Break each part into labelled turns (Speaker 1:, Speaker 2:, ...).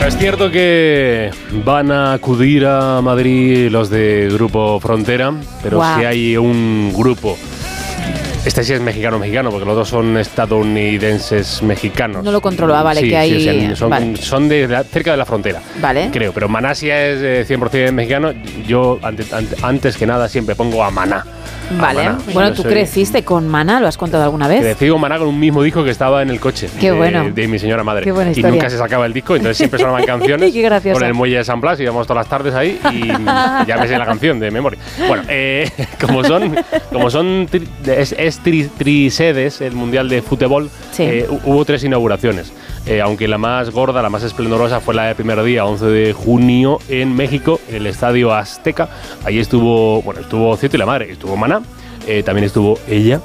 Speaker 1: Es cierto que van a acudir a Madrid los de Grupo Frontera, pero si hay un grupo... Este sí es mexicano, porque los dos son estadounidenses mexicanos.
Speaker 2: No lo controlo, vale,
Speaker 1: sí,
Speaker 2: que hay...
Speaker 1: Sí, son cerca de la frontera,
Speaker 2: vale.
Speaker 1: Creo, pero Maná sí es 100% mexicano. Yo, antes que nada, siempre pongo a Maná.
Speaker 2: Vale, bueno, tú creciste con Maná, ¿lo has contado alguna vez?
Speaker 1: Crecí con Maná con un mismo disco que estaba en el coche.
Speaker 2: Qué bueno.
Speaker 1: De mi señora madre.
Speaker 2: Qué buena historia.
Speaker 1: Y nunca se sacaba el disco, entonces siempre sonaban canciones.
Speaker 2: Qué gracioso.
Speaker 1: Con el muelle de San Blas, íbamos todas las tardes ahí y ya me sé la canción de memoria. Bueno, como son trisedes, el Mundial de Fútbol,
Speaker 2: sí.
Speaker 1: Hubo 3 inauguraciones. Aunque la más gorda, la más esplendorosa fue la del primer día, 11 de junio, en México, el Estadio Azteca. Ahí estuvo Cieto y la Madre, estuvo Maná, también estuvo ella.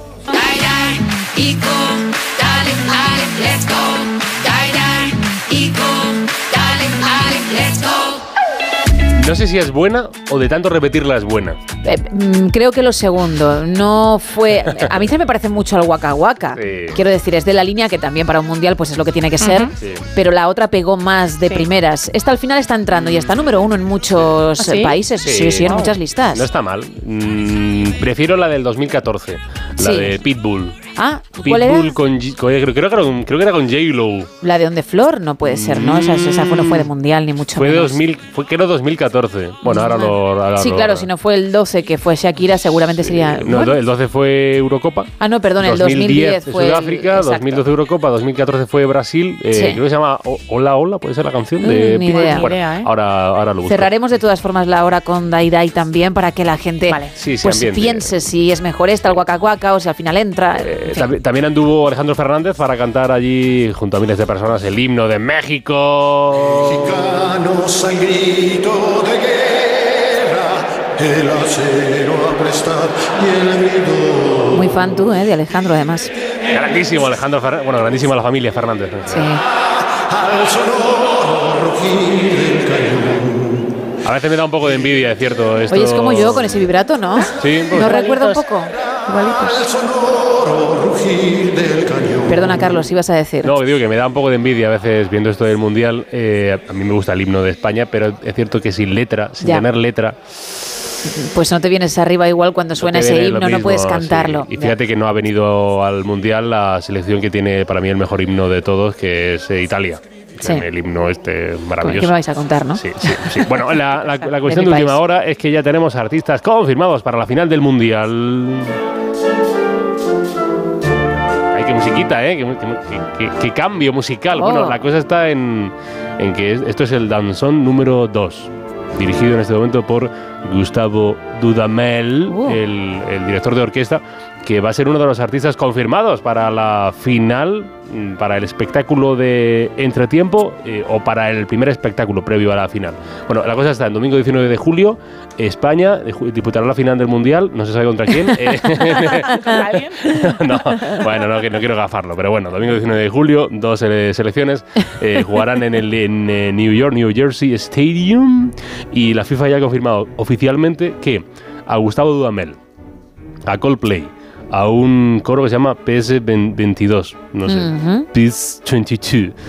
Speaker 1: No sé si es buena o de tanto repetirla es buena.
Speaker 2: Creo que lo segundo. No fue... A mí se me parece mucho al Waka Waka. Sí. Quiero decir, es de la línea que también para un mundial pues es lo que tiene que ser. Sí. Pero la otra pegó más de primeras. Esta al final está entrando y está número 1 en muchos países. Sí, en muchas listas.
Speaker 1: No está mal. Prefiero la del 2014. La de Pitbull.
Speaker 2: Ah, ¿cuál era?
Speaker 1: Creo que era con J-Lo.
Speaker 2: La de On The Floor no puede ser, ¿no? Esa no fue de mundial ni mucho menos.
Speaker 1: Creo 2014. Bueno, ahora
Speaker 2: sí, claro, si no fue el 12 que fue Shakira, seguramente sería...
Speaker 1: No, el 12 fue Eurocopa.
Speaker 2: Ah, no, perdón, el 2010 fue
Speaker 1: Sudáfrica, 2012 Eurocopa, 2014 fue Brasil. Creo que se llama Hola, puede ser la canción de
Speaker 2: ni idea.
Speaker 1: Bueno, ahora lo busco.
Speaker 2: Cerraremos de todas formas la hora con Dai Dai también para que la gente piense si es mejor esta, el Waka Waka, o si al final entra...
Speaker 1: También anduvo Alejandro Fernández para cantar allí junto a miles de personas el himno de México.
Speaker 3: Mexicanos al grito de guerra, el acero a prestar y el grito.
Speaker 2: Muy fan tú, de Alejandro, además.
Speaker 1: Grandísimo Alejandro Fernández, grandísima la familia Fernández.
Speaker 2: Sí.
Speaker 3: Al sonoro rugir del cañón.
Speaker 1: A veces me da un poco de envidia, es cierto.
Speaker 2: Oye, es como yo con ese vibrato, ¿no?
Speaker 1: Sí.
Speaker 2: ¿No recuerda un poco? Igualitos. Perdona, Carlos, ibas a decir.
Speaker 1: No, digo que me da un poco de envidia a veces viendo esto del Mundial. A mí me gusta el himno de España, pero es cierto que sin tener letra...
Speaker 2: Pues no te vienes arriba igual cuando suena ese himno, no puedes cantarlo.
Speaker 1: Sí. Y fíjate que no ha venido al Mundial la selección que tiene para mí el mejor himno de todos, que es Italia. Sí. El himno maravilloso.
Speaker 2: ¿Qué me vais a contar, no?
Speaker 1: Sí. Bueno, la cuestión de última hora es que ya tenemos artistas confirmados para la final del Mundial. Ay, qué musiquita, qué cambio musical. Bueno, la cosa está en que esto es el danzón número 2, dirigido en este momento por Gustavo Dudamel, el director de orquesta, que va a ser uno de los artistas confirmados para la final, para el espectáculo de entretiempo o para el primer espectáculo previo a la final. Bueno, la cosa está en domingo 19 de julio, España disputará la final del Mundial, no se sabe contra quién.
Speaker 2: ¿Contra alguien?
Speaker 1: No quiero gafarlo, pero bueno, domingo 19 de julio, 2 selecciones jugarán en New Jersey Stadium, y la FIFA ya ha confirmado oficialmente que a Gustavo Dudamel, a Coldplay, a un coro que se llama PS22, no sé, PS22,